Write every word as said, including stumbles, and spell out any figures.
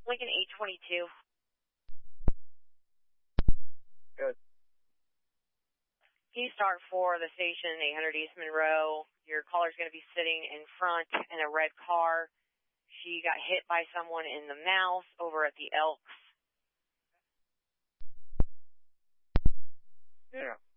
Lincoln eight twenty-two. Good. Can you start for the station, eight hundred East Monroe? Your caller's going to be sitting in front in a red car. She got hit by someone in the mouth over at the Elks. Yeah.